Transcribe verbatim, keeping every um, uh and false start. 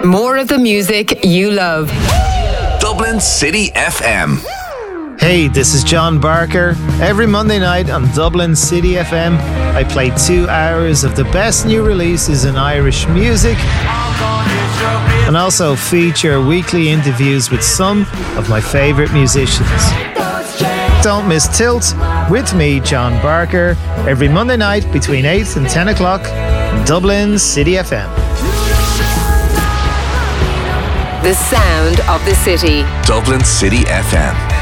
More of the music you love. Dublin City F M. Hey, this is John Barker. Every Monday night on Dublin City F M, I play two hours of the best new releases in Irish music and also feature weekly interviews with some of my favourite musicians. Don't miss Tilt with me, John Barker, every Monday night between eight and ten o'clock on Dublin City F M. The sound of the city. Dublin City F M.